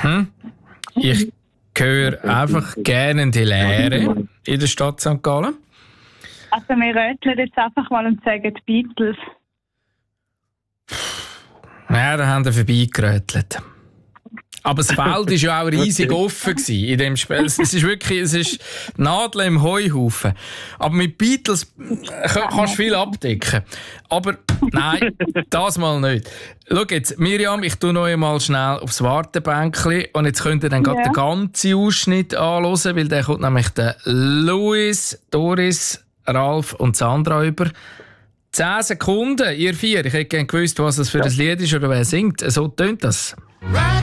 Ich höre einfach gerne in die Lehre in der Stadt St. Gallen. Also wir röteln jetzt einfach mal und sagen die Beatles. Ja, da haben wir vorbeigerötelt. Aber das Feld war ja auch riesig offen in dem Spiel. Es ist Nadel im Heuhaufen. Aber mit Beatles kannst du viel abdecken. Aber nein, das mal nicht. Schau jetzt, Miriam, ich tue noch einmal schnell aufs Wartebänkchen und jetzt könnt ihr dann gerade den ganzen Ausschnitt anhören, weil der kommt nämlich der Louis, Doris, Ralf und Sandra über. 10 Sekunden, ihr 4. Ich hätte gerne gewusst, was das für ein Lied ist oder wer singt. So tönt das.